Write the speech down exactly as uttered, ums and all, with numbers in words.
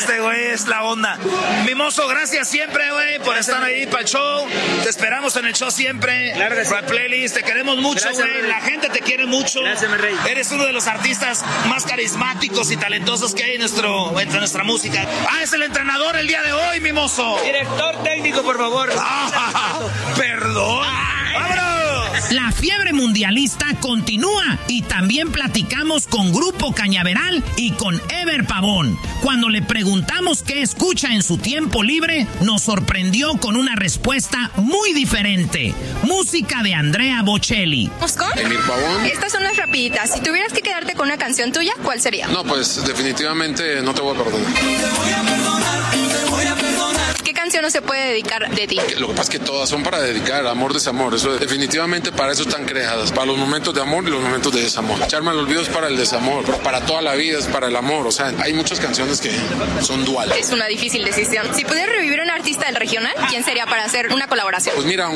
Este güey es la onda. Mimoso, gracias siempre, güey, por gracias, estar ahí para el show. Te esperamos en el show siempre. Claro que sí. Para el playlist, te queremos mucho, güey. La gente te quiere mucho. Gracias, mi rey. Eres uno de los artistas más carismáticos y talentosos que hay en, nuestro, en nuestra música. Ah, es el entrenador el día de hoy, Mimoso. Director técnico, por favor. Ah, perdón. Ay. ¡Vámonos! La fiebre mundialista continúa y también platicamos con Grupo Cañaveral y con Ever Pavón. Cuando le preguntamos qué escucha en su tiempo libre, nos sorprendió con una respuesta muy diferente. Música de Andrea Bocelli. ¿Moscón? Emir Pavón. Estas son las rapiditas. Si tuvieras que quedarte con una canción tuya, ¿cuál sería? No, pues definitivamente No te voy a perdonar. Te voy a perdonar, te voy a perdonar. ¿Qué canción no se puede dedicar de ti? Lo que pasa es que todas son para dedicar, amor, desamor. Eso definitivamente para eso están creadas, para los momentos de amor y los momentos de desamor. Echarme al olvido es para el desamor, pero para toda la vida es para el amor. O sea, hay muchas canciones que son duales. Es una difícil decisión. Si pudieras revivir a un artista del regional, ¿quién sería para hacer una colaboración? Pues mira,